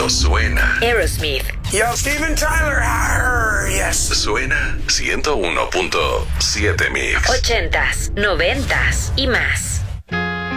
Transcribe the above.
cuando suena. Aerosmith. Yo, Steven Tyler. Yes. Suena 101.7 Mix. 80s, 90s y más.